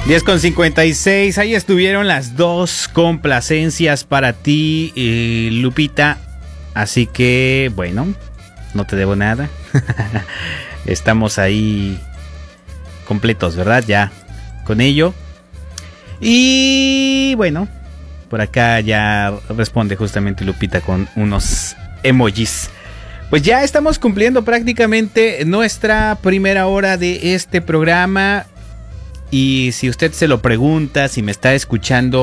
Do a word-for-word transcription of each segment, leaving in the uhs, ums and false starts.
diez con cincuenta y seis, ahí estuvieron las dos complacencias para ti, eh, Lupita. Así que, bueno, no te debo nada. Estamos ahí completos, ¿verdad? Ya con ello. Y bueno, por acá ya responde justamente Lupita con unos emojis. Pues ya estamos cumpliendo prácticamente nuestra primera hora de este programa. Y si usted se lo pregunta, si me está escuchando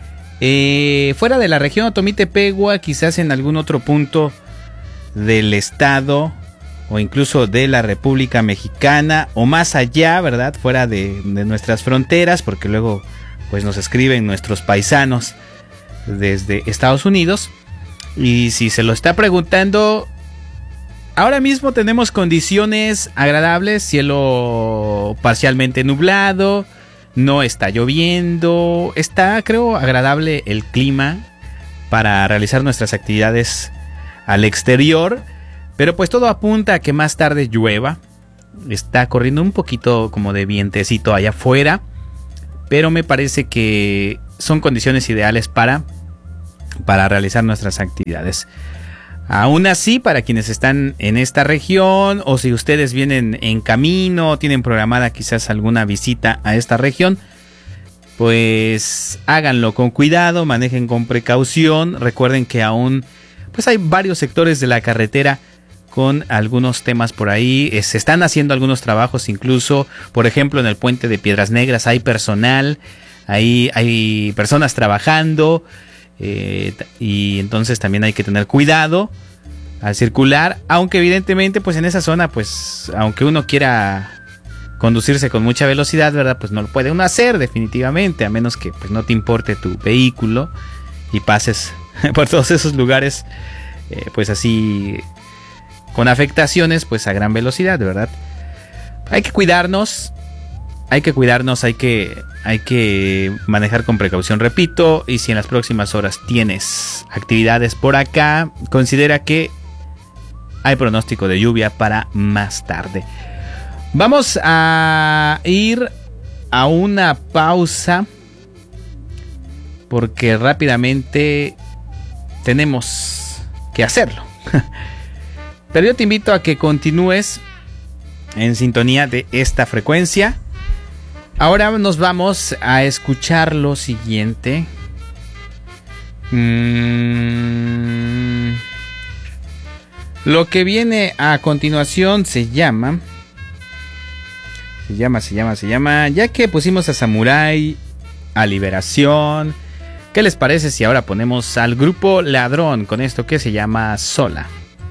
eh, fuera de la región Otomí-Tepehua, quizás en algún otro punto del estado o incluso de la República Mexicana o más allá, ¿verdad? Fuera de, de nuestras fronteras, porque luego pues nos escriben nuestros paisanos desde Estados Unidos. Y si se lo está preguntando, ahora mismo tenemos condiciones agradables, cielo parcialmente nublado, no está lloviendo, está, creo, agradable el clima para realizar nuestras actividades al exterior, pero pues todo apunta a que más tarde llueva. Está corriendo un poquito como de vientecito allá afuera, pero me parece que son condiciones ideales para, para realizar nuestras actividades. Aún así, para quienes están en esta región o si ustedes vienen en camino, tienen programada quizás alguna visita a esta región, pues háganlo con cuidado, manejen con precaución. Recuerden que aún pues hay varios sectores de la carretera con algunos temas por ahí. Eh, se están haciendo algunos trabajos, incluso, por ejemplo, en el puente de Piedras Negras hay personal, ahí hay personas trabajando. Eh, y entonces también hay que tener cuidado al circular, aunque evidentemente pues en esa zona, pues aunque uno quiera conducirse con mucha velocidad, ¿verdad? Pues no lo puede uno hacer definitivamente, a menos que pues no te importe tu vehículo y pases por todos esos lugares eh, pues así con afectaciones pues a gran velocidad, ¿verdad? Hay que cuidarnos. Hay que cuidarnos, hay que, hay que manejar con precaución, repito. Y si en las próximas horas tienes actividades por acá, considera que hay pronóstico de lluvia para más tarde. Vamos a ir a una pausa, porque rápidamente tenemos que hacerlo. Pero yo te invito a que continúes en sintonía de esta frecuencia. Ahora nos vamos a escuchar lo siguiente. Mm, lo que viene a continuación se llama... Se llama, se llama, se llama... Ya que pusimos a Samurai, a Liberación, ¿qué les parece si ahora ponemos al grupo Ladrón con esto que se llama Sola?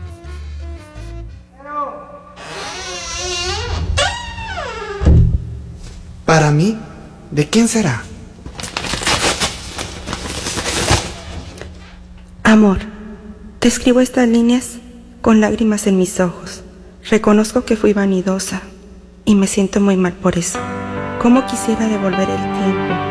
Para mí, ¿de quién será? Amor, te escribo estas líneas con lágrimas en mis ojos. Reconozco que fui vanidosa y me siento muy mal por eso. ¿Cómo quisiera devolver el tiempo